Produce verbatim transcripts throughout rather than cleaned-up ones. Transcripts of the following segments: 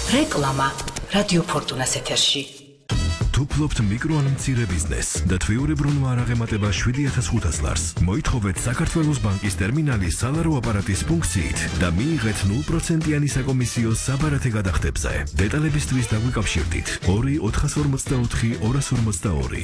რეკლამა რადიო ფორტუნას ეთერში. თუ ფლობთ მიკრო ან მცირე ბიზნესს და თვიურებრუნვა არ აღემატება შვიდი ათას ხუთას ლარს, მოითხოვეთ საქართველოს ბანკის ტერმინალის სალარო აპარატის ფუნქციით და მიიღეთ ნულ პროცენტიანი საკომისიო საბარათე გადახდებზე. დეტალებისთვის დაგვიკავშირდით ორი ოთხას ორმოცდაოთხი ორას ორმოცდაორი.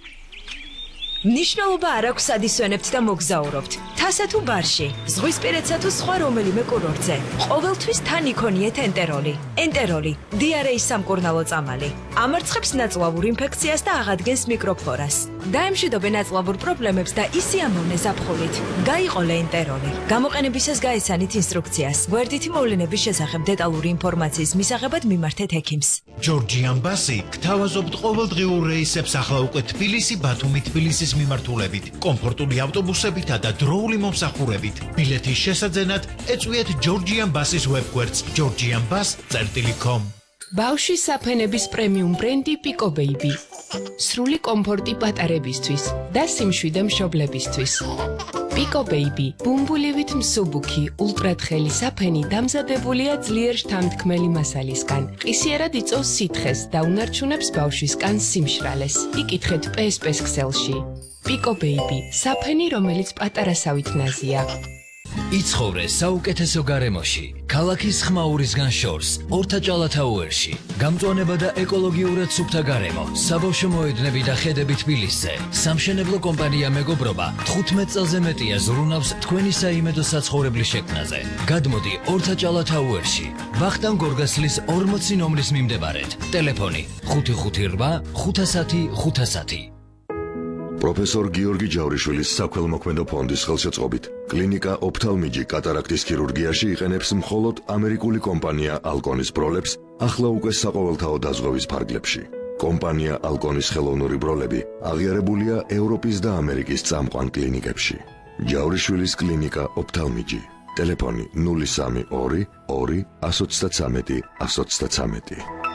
ნიშნულობა არ აქვს სად ისვენებთ და მოგზაურობთ. თასა თუ ბარში, ზღვისპირეთსა თუ სხვა რომელიმე კურორტზე. ყოველთვის თან იქონიეთ ენტეროლი. ენტეროლი, დიარეის სამკურნალო წამალი. ამარცხებს ნაწლავურ ინფექციას და აღადგენს მიკროფლორას. დაემშვიდობენ ნაწლავურ პრობლემებს და ისიამოვნე ზაფხულით. გაიყოლე ენტეროლი. გამოყენებისას გაეცანით ინსტრუქციას. გვერდითი მოვლენების შესახებ დეტალური ინფორმაციის მისაღებად მიმართეთ ექიმს. ჯორჯიან ბასი გთავაზობთ ყოველდღიურ რეისებს ახლა უკვე თბილისი, ბათუმი, თბილისის მიმართულებით, კომფორტული ავტობუსებითა და დროული მომსახურებით. ბილეთის შესაძენად ეწვიეთ ჯორჯიან ბასის ვებგვერდს ჯორჯიან ბას წერტილი კომ. ბავშვის საფენების პრემიუმ ბრენდი პიკო ბეიბი. სრული კომფორტი პატარებისთვის და სიმშვიდე მშობლებისთვის. პიკო ბეიბი, ბუმბულივით მსუბუქი, ულტრათხელი საფენი დამზადებულია ძლიერ შთამთქმელი მასალისგან. ყისიერად იწვევს სითხეს და უნარჩუნებს ბავშვის კანს სიმშრალეს. იკითხეთ პე ეს პე-ს ქსელში. პიკო ბეიბი, საფენი, რომელიც პატარასავით ნაზია. იცხოვრე საუკეთესო გარემოში, ქალაქის ხმაურისგან შორს, ორთაჭალათაუერში. გამწვანება და ეკოლოგიურად სუფთა გარემო, საბავშვო მოედნები და ხედები თბილისზე. სამშენებლო კომპანია მეგობრობა თხუთმეტ წელზე მეტია ზრუნავს თქვენი საიმედო საცხოვრებლის შექმნაზე. გადმოდი ორთაჭალათაუერში, ვახტანგ გორგასლის ორმოცი ნომრის მიმდებარედ. ტელეფონი ხუთი ხუთი რვა ხუთასათი ხუთასათი. პროფესორ გიორგი ჯავრიშვილის საქველმოქმედო ფონდის ხელშეწყობით კლინიკა ოფთალმიჯი კატარაქტის ქირურგიაში იყენებს მხოლოდ ამერიკული კომპანია ალკონის ბროლებს ახლა უკვე საყოველთაო დაზღვევის ფარგლებში. კომპანია ალკონის ხელოვნური ბროლები აღიარებულია ევროპის და ამერიკის წამყვან კლინიკებში. ჯავრიშვილის კლინიკა ოფთალმიჯი. ტელეფონი ნული სამი ორი ორი ასი ოცდათრამეტი ასი ოცდათრამეტი.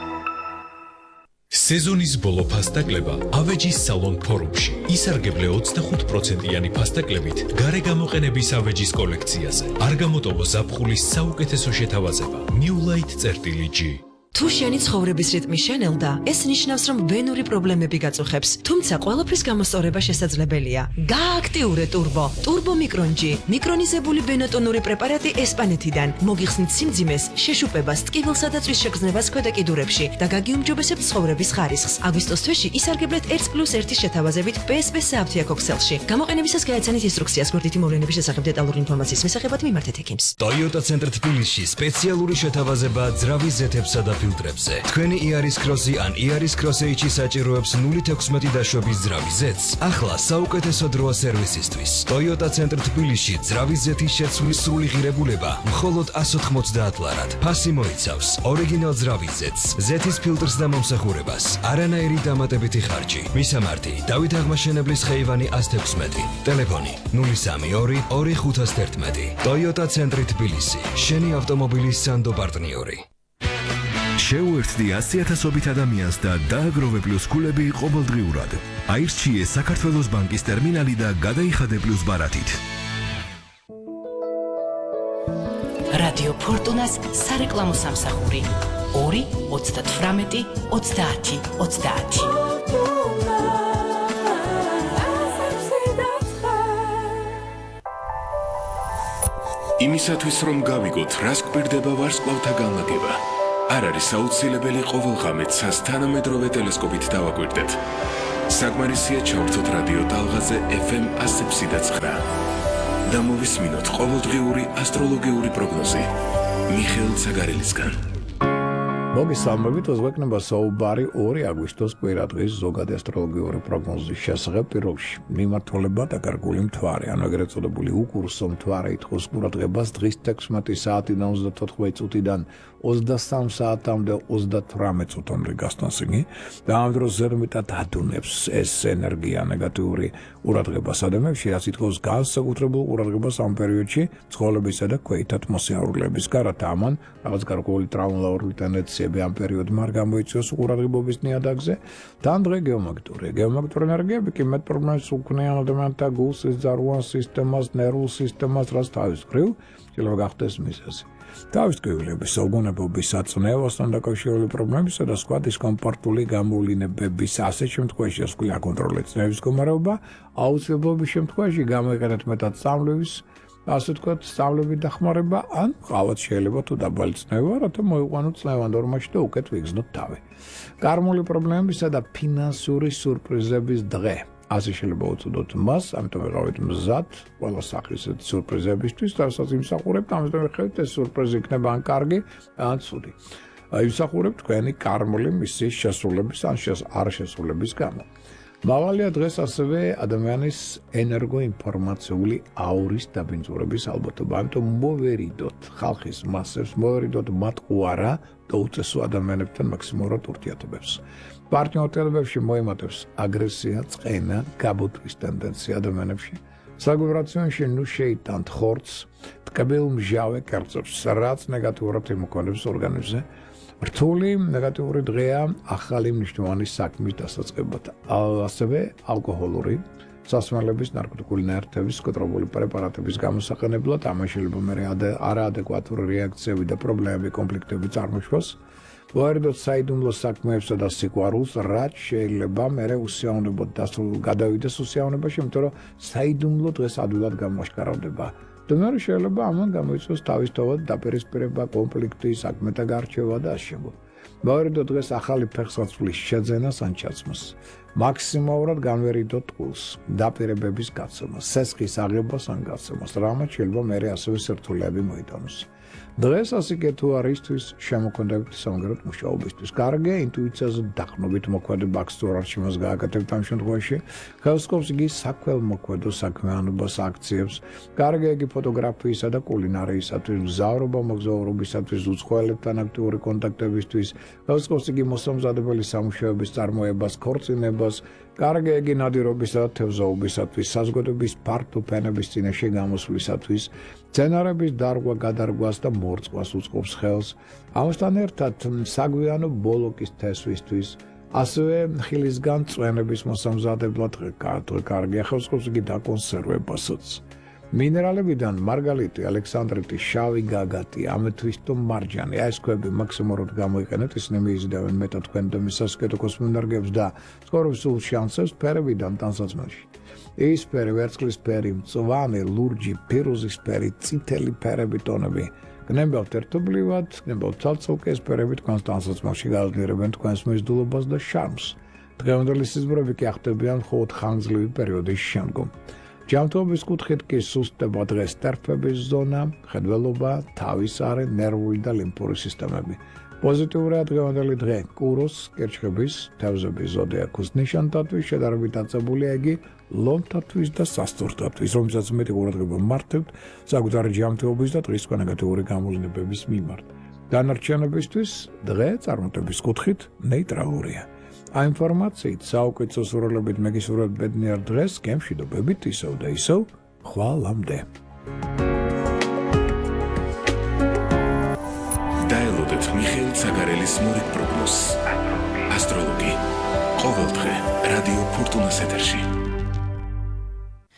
სეზონის ბოლო ფასტაკლება ავეჯის სალონ ფორუმში. ისარგებლე ოცდახუთ პროცენტიანი ფასტაკლებით გარე გამოყენების ავეჯის კოლექციაზე. არ გამოტოვო ზაფხულის საუკეთესო შეთავაზება. Newlight წერტილი ჯი. თუ შენი ცხოვრების რიტმი შენელდა, ეს ნიშნავს, რომ ვენური პრობლემები გაწუხებს, თუმცა ყველაფრის გამოსწორება შესაძლებელია. გააქტიურე ტურბო, ტურბო მიკრონჯი, მიკრონიზებული ბენოტონური პრეპარატი ესპანეთიდან. მოგიხსნით სიმძიმეს, შეშუპებას, ტკივილსა და წვის შეგრძნებას ქვედა კიდურებში და გაგიუმჯობესებთ ცხოვრების ხარისხს. აგვისტოს თვეში ისარგებლეთ ერთ პლუს ერთის შეთავაზებით პე ეს პე-ს სააფთიაქო ქსელში. გამოყენებისას გაეცანით ინსტრუქციას. გვერდითი მოვლენების შესახებ დეტალური ინფორმაციის მისაღებად მიმართეთ ექიმს. Toyota ცენტრ თბილისში სპეციალური შეთავაზება ძრავის ზეთებსა და ფილტრებზე. თქვენი იარის კროსი ან იარის კროსეიჩი საჭიროებს ნული თექვსმეტი დაშვების ძრავის ზეთს. ახლა საუკეთესო დროა სერვისისთვის. Toyota ცენტრ თბილისში ძრავის ზეთის შეცვლის სრული ღირებულება მხოლოდ ასი ოთხმოცდაათ ლარად. ფასი მოიცავს ორიგინალ ძრავის ზეთს, ზეთის ფილტრს და მომსახურებას. არანაირი დამატებითი ხარჯი. მისამართი: დავით აღმაშენებლის ხეივანი ასი თექვსმეტი. ტელეფონი ნული სამი ორი ორი ხუთას თერთმეტი. Toyota ცენტრი თბილისი. შენი ავტომობილის სანდო პარტნიორი. შეუერთდი ასი ათასობით ადამიანს და დააგროვე პლუს ქულები ყოველდღიურად. აირჩიე საქართველოს ბანკის ტერმინალი და გადაიხადე პლუს ბარათით. რადიო ფორტუნას სარეკლამო სამსახური ორი ოცდათვრამეტი ოცდაათი ოცდაათი. იმისათვის რომ გავიგოთ რას გვირდება ვარსკვლავთა განლაგება, არ არის აუცილებელი ყოველ ღამე ცას თანამედროვე ტელესკოპით დავაკვირდეთ. საკმარისია ჩავრთოთ რადიო ტალღაზე ეფ ემ ასი და ცხრა და მოვისმინოთ ყოველდღიური ასტროლოგიური პროგნოზი მიხეილ ცაგარელისგან. მოგესალმებით, უზვეკნება საუბარი ორი აგვისტოს კვირადღის ზოგადი ასტროლოგიური პროგნოზის შესახებ. პირველში მიმართულება დაკარგული მთვარე, ანუ ეგრეთ წოდებული უკურსო მთვარე ითხოვს ყურადღებას დღის თექვსმეტი საათიდან ოცდათოთხმეტი წუთიდან ოცდასამ საათამდე ოცდათვრამეტ წუთამდე გასტანს იგი და ამ დროს ზერმეტად ადუნებს ეს ენერგია ნეგატიური ყურადღებას ადამიანებში, რაც ითხოვს განსაკუთრებულ ყურადღებას ამ პერიოდში ცხოველებისა და ქვეითად მოსიარულეების გარეთ. ამან რაღაც გარკვეული ტრავმატული ტენდენციები ამ პერიოდში არ გამოიწვევს ყურადღებობის ნიადაგზე. Dandre geomagnetური. Geomagnetური ენერგიები კი მეტ პრობლემებს უქმნიან ადამიანთა გულსის, ძარღვან სისტემას, ნერვულ სისტემას, რაც თავის მხრივ შეიძლება გახდეს მიზეზი. თავის ტკივილების, საგონებობის, საწნევასთან დაკავშირებული პრობლემისა და სხვა დისკომფორტული გამოვლინებების ასეთ შემთხვევაში ასკული აკონტროლეთ წნევის მდგომარეობა, აუცილებლობის შემთხვევაში გამოიყენეთ მეტად სწავლებლის, ასე ვთქვათ, სწავლების დახმარება, ან ყავად შეიძლება თუ დაბალი წნევა, რათა მოიყვანოთ წნევანდორმაში და უკეთ ვიგრძნოთ თავი. Кармული პრობლემებისა და ფინანსური სურპრიზების დღე. ასე შეიძლება უწოდოთ მას, ამიტომ ვიყავით მზად ყველა სახის სურპრიზებისთვის, რასაც იმსახურებთ, ამიტომ ვიხევით ეს სურპრიზი იქნება ან კარგი, ან ცუდი. იმსახურებთ თქვენი карმული მისიის შესრულების ან არ შესრულების გამო. მაღალია დღეს ასევე ადამიანის ენერგოინფორმაციული აურის დაბინძურების ალბათობა, ამიტომ მოვერიდოთ ხალხის მასებს, მოვერიდოთ მათ უარა და უწესო ადამიანებთან მაქსიმალურად ურთიერთობებს. პარტნიორთებებში მოემატებს აგრესია, წყენა, გაბუთვის ტენდენცია ადამიანებში. საგვიბრაციონში ნუ შეიტანთ ხორცს, ტკბილ მჟავე კერძებს, რაც ნეგატიურად იმოქმედებს ორგანიზმზე. რთული ნეგატიური დღეა ახალი მნიშვნელოვანი საქმის დასაწყებად. ასევე ალკოჰოლური, სასმელების, ნარკოტიკული ნაერთების, პსიქოტროპული პრეპარატების გამოსაყენებლად ამან შეიძლება მე არაადეკვატური რეაქციები და პრობლემები, კონფლიქტები წარმოშოს. ვარდოთ საიდუმლო საქმეებსა და სიყვარულს, რაც შეიძლება მე უსიავნებოდ დასრულ გადავიდეს უსიავნებაში, იმიტომ რომ საიდუმლო დღეს ადვილად გამოაშკარავდება. Dumnezeu შეიძლება ამან გამოიწვიოს თავისთავად დაპირისპირება, კონფლიქტი, საქმეთა გარჩევა და ასე შემდეგ. მოვერიდოთ დღეს ახალი ფეხსაცმლის შეძენას ან ჩაცმას. მაქსიმალურად განვერიდოთ ტყუილს, დაპირებების გაცემას, სესხის აღებას ან გაცემას, რამაც შეიძლება მე ასევე სირთულეები მოიტანოს. დღეს ასიკე თუ არისთვის შემოქმედებითი სამაგეროთ მუშაობისთვის. კარგი ინტუიციაზე დაყრდნობით მოქმედება აქვს თუ არ შემოს გააკეთებთ ამ შემთხვევაში. ხელსკობს იგი საქველმოქმედო საქმიანობას აქციებს. კარგი იგი ფოტოგრაფიისა და კულინარიისათვის, მგზავრობა მოგზაურობისათვის, უცხოელებთან აქტიური კონტაქტებისთვის. ხელსკობს იგი მოსამზადებელი სამუშაოების წარმოებას, ქორწინებას. კარგი იგი ნადირობისა და თევზაობისათვის, საზოგადოების ფართო ფენების წინაშე გამოსვლისათვის. მცენარების დარგვა, გადარგვას და მორწყვას უწყობს ხელს. ამასთან ერთად საგვიანო ბოლოკის თესვისთვის, ასევე ხილისგან წვენების მოსამზადებლად კარგი ხელსკობს იგი დაკონსერვებასაც. მინერალებიდან მარგალიტი, ალექსანდრიტი, შავი გაგატი, ამეთვისტო მარჯანი, ეს ქვები მაქსიმალურად გამოიყენეთ, ისინი მიიზიდავენ მეტად თქვენ და მისასკედო კოსმონარგებს და ცხოვრების სულ შანსებს ფერებიდან ტანსაცმელში. ისფერი, ვერცხლისფერი, მწვანე, ლურჯი, ფირუზისფერი, წითელი ფერები ტონები. გნებავთ ერთობლივად, გნებავთ ცალ-ცალკე ეს ფერები თქვენს ტანსაცმელში გააძლიერებენ თქვენს მიზიდულობას და შარმს. დღევანდელი სიზმრები კი ახდებიან მხოლოდ ხანგრძლივი პერიოდის შემდგომ. ჯანმრთელობის კუთხით კი სუსტდება დღეს ტერფების ზონა, ხედველობა, თავის არე, ნერვული და ლიმფური სისტემები. პოზიტიურია დღევანდელი დღე კუროს, კერჩხების, თევზების ზოდიაქოს ნიშანთათვის შედარებით დაწებულია იგი ლომთათვის და სასწორთათვის, რომელსაც მეტი ყურადღება მართებთ საკუთარი ჯანმრთელობის და დღისკენ ნეგატიური გამოვლინებების მიმართ. დანარჩენებისთვის დღე წარმატების კუთხით ნეიტრალურია. Ამ ინფორმაციით საუკეთესო სურვილებით მეგისურვებთ ბედნიერ დღეს, გემშვიდობებით ისევ და ისევ ხვალამდე. დაელოდეთ მიხეილ ცაგარელის მორიგ პროგნოზს. ასტროლოგი. ყოველდღე რადიო ფორტუნას ეთერში.